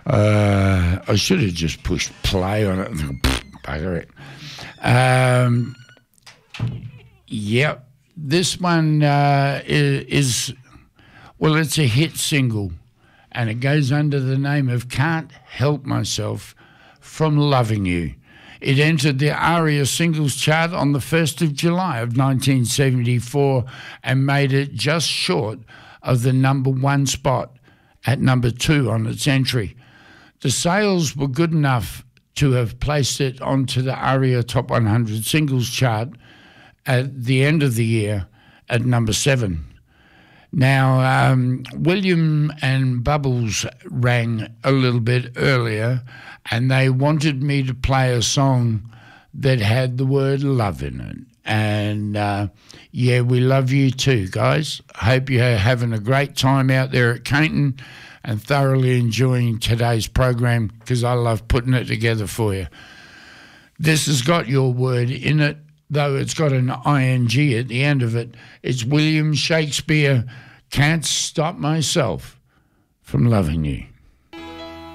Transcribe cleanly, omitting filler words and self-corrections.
I should have just pushed play on it and bugger it. Yep. This one is, well, it's a hit single, and it goes under the name of Can't Help Myself from Loving You. It entered the ARIA singles chart on the 1st of July of 1974 and made it just short of the number 1 spot at number 2 on its entry. The sales were good enough to have placed it onto the ARIA Top 100 singles chart at the end of the year at number 7. Now, William and Bubbles rang a little bit earlier, and they wanted me to play a song that had the word love in it. And, yeah, we love you too, guys. Hope you're having a great time out there at Cainton and thoroughly enjoying today's program, because I love putting it together for you. This has got your word in it, though it's got an ing at the end of it. It's William Shakespeare, Can't Stop Myself from Loving You.